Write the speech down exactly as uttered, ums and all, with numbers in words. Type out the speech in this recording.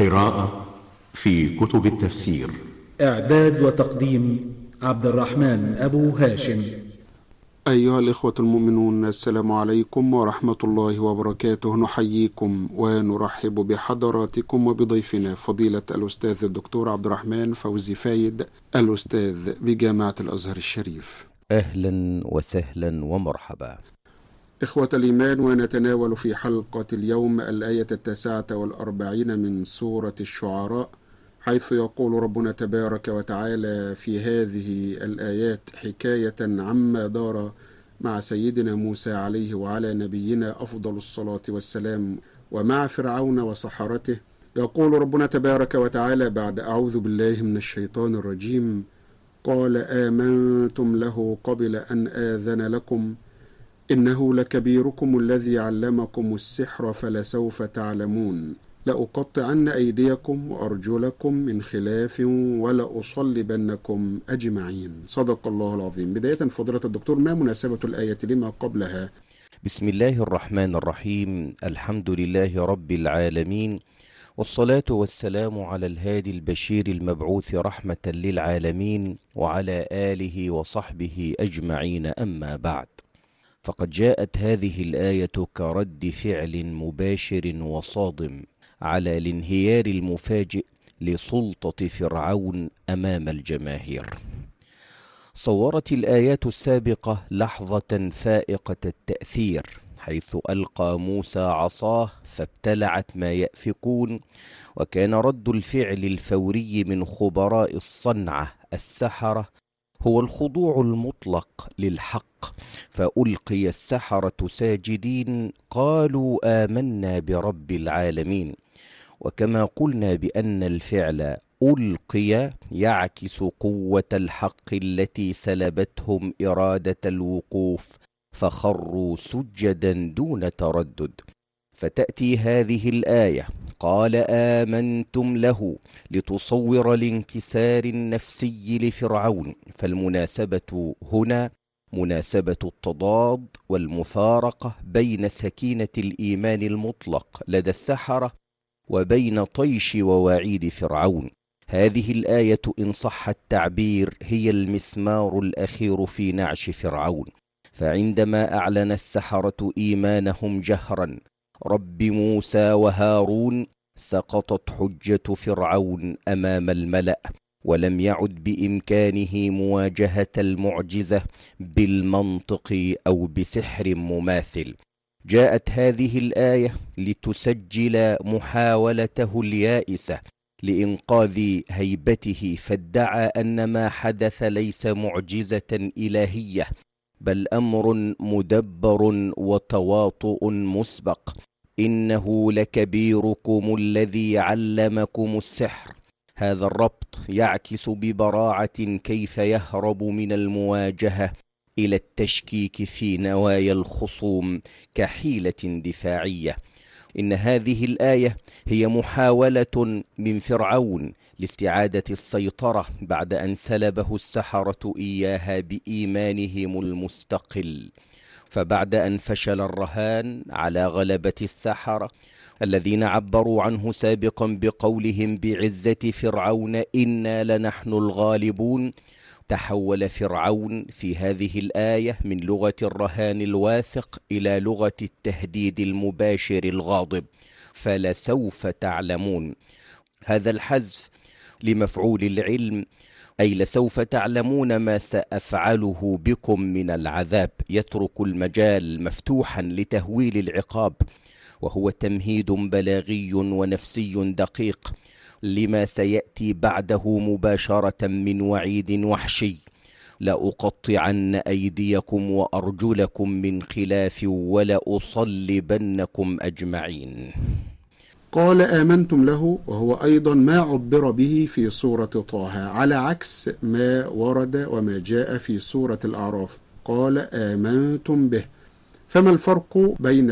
قراءة في كتب التفسير. إعداد وتقديم عبد الرحمن أبو هاشم. أيها الإخوة المؤمنون، السلام عليكم ورحمة الله وبركاته. نحييكم ونرحب بحضراتكم وبضيفنا فضيلة الأستاذ الدكتور عبد الرحمن فوزي فايد، الأستاذ بجامعة الأزهر الشريف. أهلا وسهلا ومرحبا. إخوة الإيمان، ونتناول في حلقة اليوم الآية التاسعة والأربعين من سورة الشعراء، حيث يقول ربنا تبارك وتعالى في هذه الآيات حكاية عما دار مع سيدنا موسى عليه وعلى نبينا أفضل الصلاة والسلام ومع فرعون وسحرته. يقول ربنا تبارك وتعالى بعد أعوذ بالله من الشيطان الرجيم: قال آمنتم له قبل أن آذن لكم إنه لكبيركم الذي علمكم السحر فلسوف تعلمون لأقطعن أيديكم وأرجلكم من خلاف ولأصلبنكم أجمعين. صدق الله العظيم. بداية فضيلة الدكتور، ما مناسبة الآية لما قبلها؟ بسم الله الرحمن الرحيم. الحمد لله رب العالمين، والصلاة والسلام على الهادي البشير المبعوث رحمة للعالمين وعلى آله وصحبه أجمعين. أما بعد، فقد جاءت هذه الآية كرد فعل مباشر وصادم على الانهيار المفاجئ لسلطة فرعون أمام الجماهير. صورت الآيات السابقة لحظة فائقة التأثير، حيث ألقى موسى عصاه فابتلعت ما يأفكون، وكان رد الفعل الفوري من خبراء الصنعة السحرة هو الخضوع المطلق للحق، فألقي السحرة ساجدين قالوا آمنا برب العالمين. وكما قلنا بأن الفعل ألقي يعكس قوة الحق التي سلبتهم إرادة الوقوف، فخروا سجدا دون تردد. فتأتي هذه الآية قال آمنتم له لتصور الانكسار النفسي لفرعون، فالمناسبة هنا مناسبة التضاد والمفارقة بين سكينة الإيمان المطلق لدى السحرة وبين طيش ووعيد فرعون. هذه الآية إن صح التعبير هي المسمار الأخير في نعش فرعون، فعندما أعلن السحرة إيمانهم جهرا رب موسى وهارون سقطت حجة فرعون أمام الملأ، ولم يعد بإمكانه مواجهة المعجزة بالمنطق أو بسحر مماثل. جاءت هذه الآية لتسجل محاولته اليائسة لإنقاذ هيبته، فادعى أن ما حدث ليس معجزة إلهية بل أمر مدبر وتواطؤ مسبق. إنه لكبيركم الذي علمكم السحر. هذا الربط يعكس ببراعة كيف يهرب من المواجهة إلى التشكيك في نوايا الخصوم كحيلة دفاعية. إن هذه الآية هي محاولة من فرعون لاستعادة السيطرة بعد أن سلبه السحرة إياها بإيمانهم المستقل. فبعد أن فشل الرهان على غلبة السحرة الذين عبروا عنه سابقا بقولهم بعزة فرعون إنا لنحن الغالبون، تحول فرعون في هذه الآية من لغة الرهان الواثق إلى لغة التهديد المباشر الغاضب، فلسوف تعلمون. هذا الحذف لمفعول العلم، أي لسوف تعلمون ما سأفعله بكم من العذاب، يترك المجال مفتوحا لتهويل العقاب، وهو تمهيد بلاغي ونفسي دقيق لما سيأتي بعده مباشرة من وعيد وحشي: لأقطعن أيديكم وأرجلكم من خلاف ولأصلبنكم أجمعين. قال آمنتم له، وهو أيضا ما عبر به في سورة طه، على عكس ما ورد وما جاء في سورة الأعراف قال آمنتم به. فما الفرق بين